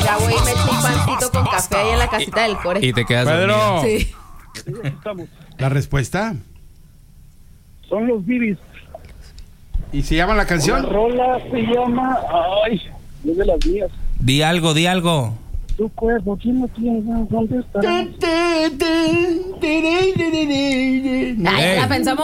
Ya voy y me echo un pancito con café ahí en la casita del Core. Y te quedas Pedro. dormido. Sí. ¿La respuesta? Son los Bibis. ¿Y se llama la La canción? rola se llama... Ay, es de las mías. Di algo, di algo. Tu cuerpo, ¿quién lo tiene? ¿Dónde está? Ay, la pensamos